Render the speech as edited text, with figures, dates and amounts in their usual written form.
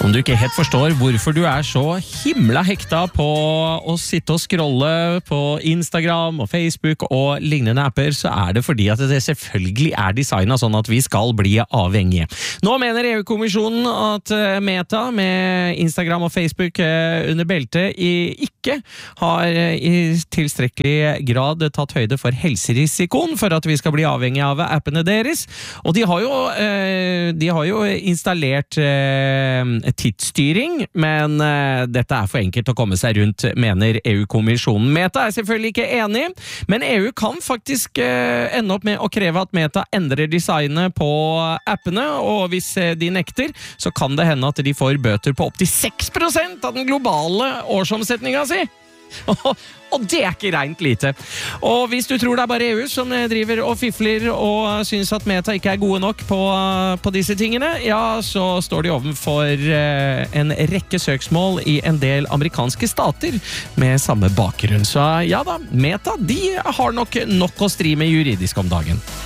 Om du ikke helt forstår hvorfor du så himla hekta på å sitte og scrolle på Instagram og Facebook og lignende apper, så det fordi at det selvfølgelig designet sånn at vi skal bli avhengige. Nå mener EU-kommisjonen at Meta med Instagram og Facebook under beltet ikke har i tilstrekkelig grad tatt høyde for helserisikoen for at vi skal bli avhengige av appene deres. Og de har jo installert tidsstyring, men dette for enkelt å komme seg rundt, mener EU-kommisjonen. Meta selvfølgelig ikke enig, men EU kan faktisk ende opp med å kreve at Meta endrer designet på appene, og hvis de nekter, så kan det hende at de får bøter på opp til 6% av den globale årsomsetningen si. Og det ikke rent lite. Og hvis du tror det bare EU som driver og fifler og synes at Meta ikke gode nok på disse tingene, ja, så står de overfor en rekke søksmål i en del amerikanske stater med samme bakgrunn. Så ja da, Meta, de har nok å stri med juridisk om dagen.